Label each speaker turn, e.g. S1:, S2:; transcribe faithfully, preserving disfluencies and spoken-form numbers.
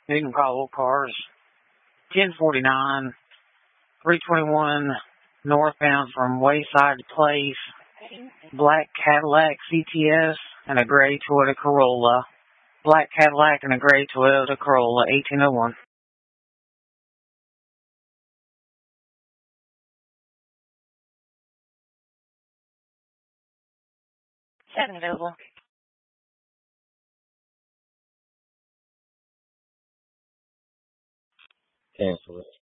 S1: You can call old cars. ten forty-nine, three twenty-one northbound from Wayside Place. Black Cadillac C T S and a gray Toyota Corolla. Black Cadillac and a gray Toyota Corolla, eighteen oh one.
S2: Seven available.
S3: Cancel it.